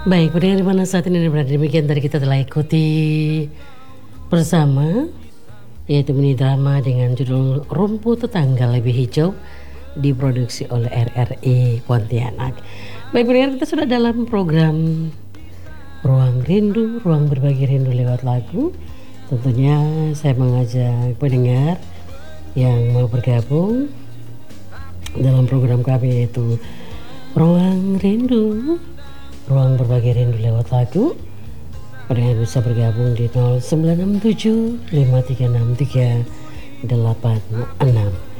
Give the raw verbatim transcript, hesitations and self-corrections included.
Baik, pendengar di mana saat ini berada, demikian tadi kita telah ikuti bersama yaitu mini drama dengan judul Rumput Tetangga Lebih Hijau, diproduksi oleh R R I Pontianak. Baik pendengar, kita sudah dalam program Ruang Rindu, ruang berbagi rindu lewat lagu. Tentunya saya mengajak pendengar yang mau bergabung dalam program kami yaitu Ruang Rindu, ruang berbagi rindu lewat lagu. Pendengar bisa bergabung di nol sembilan enam tujuh lima tiga enam tiga delapan enam.